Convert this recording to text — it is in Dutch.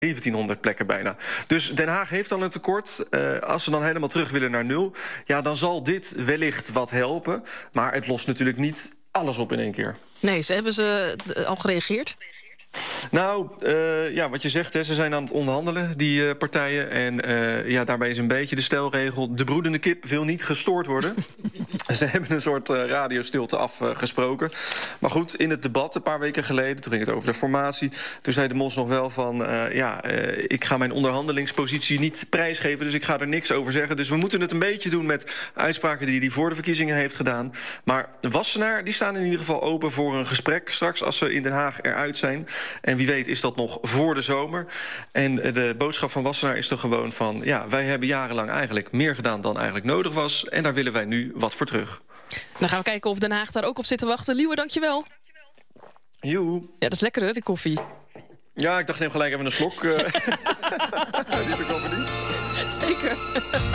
1700 plekken bijna. Dus Den Haag heeft al een tekort. Als ze dan helemaal terug willen naar 0... ja, dan zal dit wellicht wat helpen. Maar het lost natuurlijk niet alles op in één keer. Nee, hebben ze al gereageerd? Nou, ja, wat je zegt, hè, ze zijn aan het onderhandelen, die partijen. En ja, daarbij is een beetje de stelregel: de broedende kip wil niet gestoord worden. Ze hebben een soort radiostilte afgesproken. Maar goed, in het debat een paar weken geleden, toen ging het over de formatie. Toen zei de Mos nog wel van, ik ga mijn onderhandelingspositie niet prijsgeven, dus ik ga er niks over zeggen. Dus we moeten het een beetje doen met uitspraken die hij voor de verkiezingen heeft gedaan. Maar Wassenaar, die staan in ieder geval open voor een gesprek straks als ze in Den Haag eruit zijn. En wie weet is dat nog voor de zomer. En de boodschap van Wassenaar is toch gewoon van, ja, wij hebben jarenlang eigenlijk meer gedaan dan eigenlijk nodig was. En daar willen wij nu wat voor terug. Dan gaan we kijken of Den Haag daar ook op zit te wachten. Liewe, dankjewel. Joe. Ja, dat is lekker, hè, die koffie. Ja, ik dacht, neem gelijk even een slok. Zeker.